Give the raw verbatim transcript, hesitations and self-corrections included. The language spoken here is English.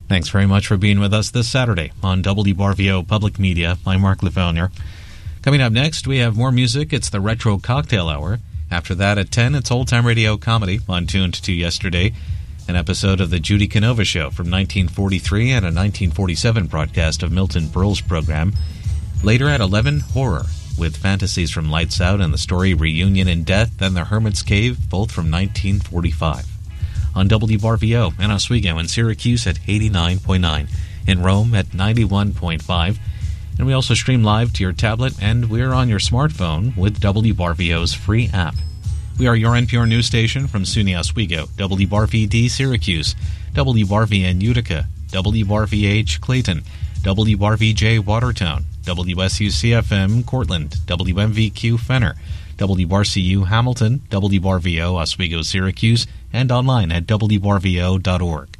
Thanks very much for being with us this Saturday on W R V O Public Media. I'm Mark Lefonier. Coming up next, we have more music. It's the Retro Cocktail Hour. After that, at ten, it's Old Time Radio Comedy on Tuned to Yesterday, an episode of the Judy Canova Show from nineteen forty-three and a nineteen forty-seven broadcast of Milton Berle's program. Later at eleven, Horror, with Fantasies from Lights Out and the story Reunion in Death and The Hermit's Cave, both from nineteen forty-five. On W R V O in Oswego and Syracuse at eighty-nine point nine, in Rome at ninety-one point five, and we also stream live to your tablet, and we're on your smartphone with W R V O's free app. We are your N P R news station from SUNY Oswego, W R V D Syracuse, W R V N Utica, W R V H Clayton, W R V J Watertown, W S U C F M Cortland, W M V Q Fenner, W R C U Hamilton, W R V O Oswego Syracuse, and online at W R V O dot org.